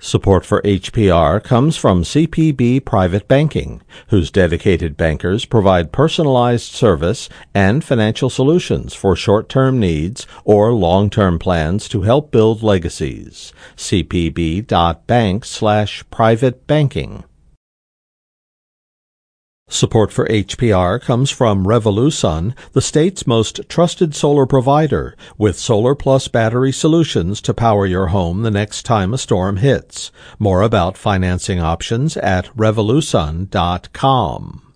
Support for HPR comes from CPB Private Banking, whose dedicated bankers provide personalized service and financial solutions for short-term needs or long-term plans to help build legacies. cpb.bank/private banking. Support for HPR comes from Revolusun, the state's most trusted solar provider, with Solar Plus battery solutions to power your home the next time a storm hits. More about financing options at revolusun.com.